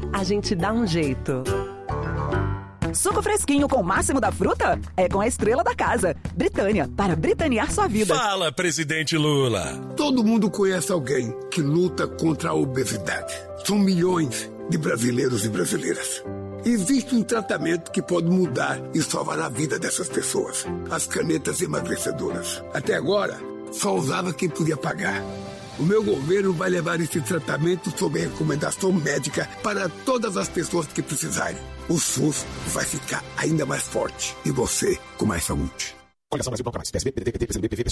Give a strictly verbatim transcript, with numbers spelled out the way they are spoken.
a gente dá um jeito. Suco fresquinho com o máximo da fruta? É com a estrela da casa. Britânia, para britanear sua vida. Fala, presidente Lula. Todo mundo conhece alguém que luta contra a obesidade. São milhões de brasileiros e brasileiras. Existe um tratamento que pode mudar e salvar a vida dessas pessoas. As canetas emagrecedoras. Até agora, só usava quem podia pagar. O meu governo vai levar esse tratamento sob recomendação médica para todas as pessoas que precisarem. O SUS vai ficar ainda mais forte e você com mais saúde. Coligação Brasil Bloco Mais, P S B, P D T, P T, P C B, P V, P S O